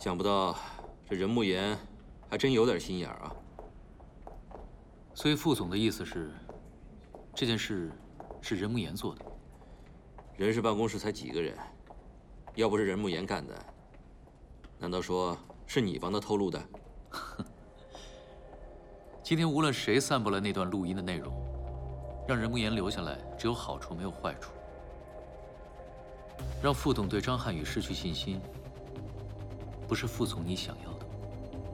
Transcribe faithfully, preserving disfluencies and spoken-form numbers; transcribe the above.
想不到这任慕言还真有点心眼儿啊。 所以副总的意思是，这件事是任慕言做的。 人事办公室才几个人，要不是任慕言干的，难道说是你帮他透露的？ 今天无论谁散布了那段录音的内容，让任慕言留下来只有好处没有坏处。让副总对张瀚宇失去信心，不是副总你想要